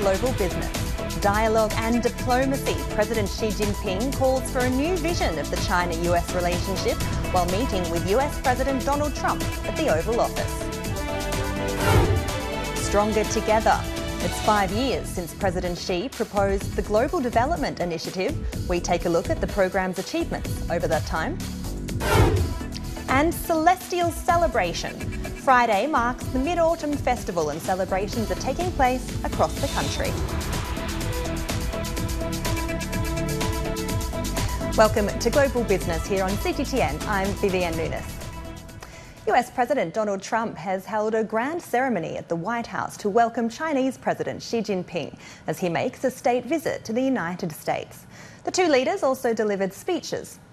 global business. Dialogue and diplomacy. President Xi Jinping calls for a new vision of the China-US relationship while meeting with US President Donald Trump at the Oval Office. Stronger Together. It's 5 years since President Xi proposed the Global Development Initiative. We take a look at the programme's achievements over that time. And Celestial Celebration. Friday marks the Mid-Autumn Festival and celebrations are taking place across the country. Welcome to Global Business here on CGTN. I'm Vivienne Nunes. US President Donald Trump has held a grand ceremony at the White House to welcome Chinese President Xi Jinping as he makes a state visit to the United States. The two leaders also delivered speeches